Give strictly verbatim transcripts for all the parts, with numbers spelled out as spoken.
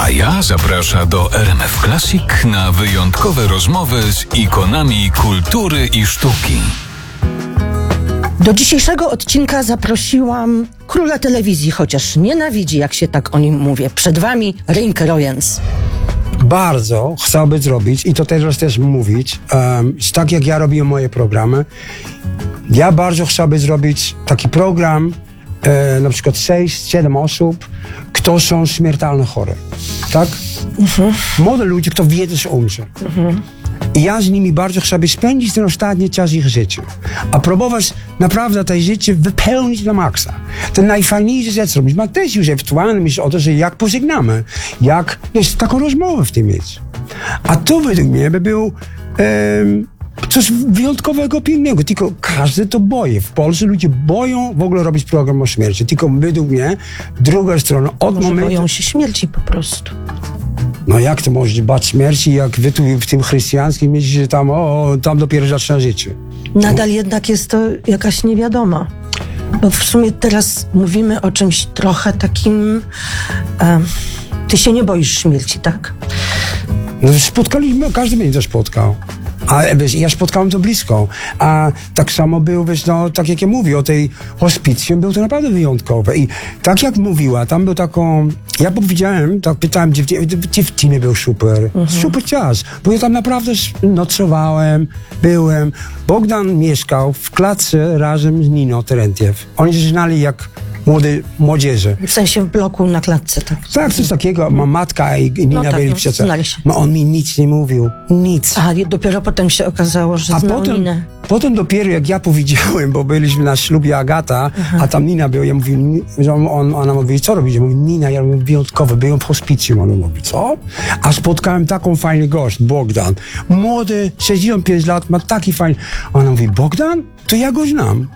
Kaja zaprasza do R M F Classic na wyjątkowe rozmowy z ikonami kultury i sztuki. Do dzisiejszego odcinka zaprosiłam króla telewizji, chociaż nienawidzi, jak się tak o nim mówię. Przed wami Rinke Royens. Bardzo chciałbym zrobić, i to teraz też mówić, um, tak jak ja robiłem moje programy, ja bardzo chciałbym zrobić taki program, e, na przykład sześć, siedem osób, które są śmiertelnie chore, tak? Mhm. Młode ludzie, którzy wiedzą, że umrze. Mhm. I ja z nimi bardzo chciałbym spędzić ten ostatni czas ich życia. A próbować naprawdę to życie wypełnić na maksa. To najfajniejsze rzecz robić. Ma też już ewentualnie myśl o to, że jak pożegnamy. Jak jest taką rozmowę w tym mieć. A to według mnie by był um, coś wyjątkowego, pięknego. Tylko każdy to boi. W Polsce ludzie boją w ogóle robić program o śmierci. Tylko według mnie druga strona od Może momentu... boją się śmierci po prostu. No jak to możesz bać śmierci, jak wy tu w tym chrześcijańskim myślicie, że tam, o, tam dopiero zaczyna życie. Nadal jednak jest to jakaś niewiadoma. Bo w sumie teraz mówimy o czymś trochę takim... E, ty się nie boisz śmierci, tak? No spotkaliśmy, każdy mnie to spotkał. A wiesz, ja spotkałem to blisko. A tak samo był, wiesz, no, tak jak ja mówię o tej hospicjum, był to naprawdę wyjątkowe. I tak jak mówiła, tam był taką... Ja powiedziałem, tak pytałem dziewczyny, dziewczyny był super, mhm. super czas. Bo ja tam naprawdę nocowałem, byłem. Bogdan mieszkał w klatce razem z Nino Terentiew. Oni się znali jak młode, młodzieże. W sensie w bloku na klatce, tak? Tak, coś takiego. Ma matka i Nina no byli tak, przecież. no, on mi nic nie mówił. Nic. A dopiero potem się okazało, że a znał potem, Ninę. Potem dopiero jak ja powiedziałem, bo byliśmy na ślubie Agata, aha. a tam Nina była, ja mówię, że on, ona mówi, co robisz? Ja mówię, Nina, ja mówię, wyjątkowy, byłem w hospicjum. Ona mówi, co? A spotkałem taką fajny gość, Bogdan. Młody, sześćdziesiąt pięć lat, ma taki fajny. Ona mówi, Bogdan? To ja go znam.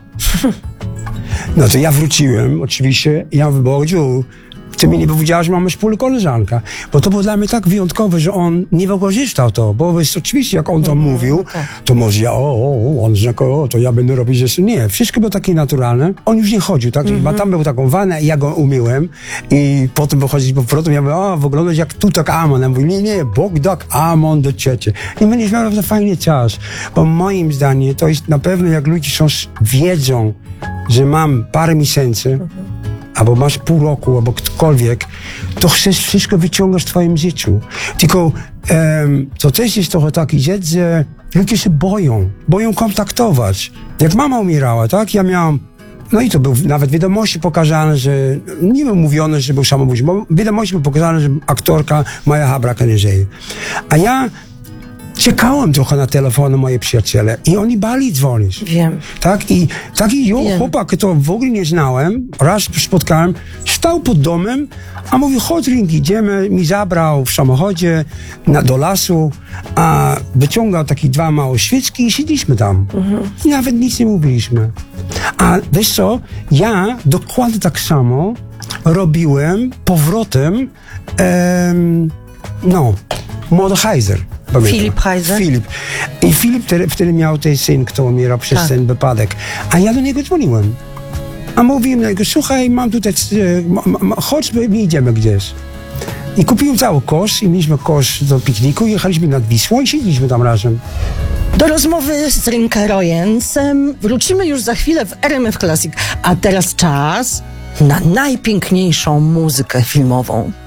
No to ja wróciłem, oczywiście, ja mówię, Bodziu, ty mi nie powiedziałeś, że mamy wspólną koleżankę. Bo to było dla mnie tak wyjątkowe, że on nie wykorzystał to. Bo wiesz, oczywiście, jak on to mm, mówił, tak. to może ja, o, o, on rzekł, o, to ja będę robić jeszcze. Nie, wszystko było takie naturalne. On już nie chodził, tak? Mm-hmm. Bo tam był taką wanę i ja go umyłem. I potem wychodzić po powrotem, ja mówię, o, wyglądasz jak Tutak Amon. Ja mówię, nie, nie, Bogdak Amon do ciecie. I mieliśmy naprawdę fajny czas. Bo moim zdaniem to jest na pewno, jak ludzie są, wiedzą, że mam parę miesięcy, mm-hmm. albo masz pół roku, albo ktokolwiek, to chcesz wszystko wyciągać w twoim życiu. Tylko um, to też jest trochę taki rzecz, że ludzie się boją, boją kontaktować. Jak mama umierała, tak? Ja miałam, no i to był nawet w wiadomości pokazane, że, nie był mówione, że był samobójczy, bo w wiadomości było pokazane, że aktorka Maja Habraka nie żyje. A ja czekałem trochę na telefon moje przyjaciele i oni bali dzwonić. Wiem. Tak? I taki jo, chłopak, który w ogóle nie znałem, raz spotkałem, stał pod domem, a mówi, chodź Rinke, idziemy, mi zabrał w samochodzie na, do lasu, a wyciągał takie dwa małe świeczki i siedzieliśmy tam. Mhm. I nawet nic nie mówiliśmy. A wiesz co, ja dokładnie tak samo robiłem powrotem, em, no, Mordechaiser. Filip Heiser? Filip. I Filip wtedy, wtedy miał ten syn, kto umierał przez tak. ten wypadek. A ja do niego dzwoniłem. A mówiłem do niego, słuchaj, mam tutaj, chodź, my idziemy gdzieś. I kupiłem cały kosz i mieliśmy kosz do pikniku, jechaliśmy nad Wisłą i siedzieliśmy tam razem. Do rozmowy z Rinke Royensem wrócimy już za chwilę w R M F Classic. A teraz czas na najpiękniejszą muzykę filmową.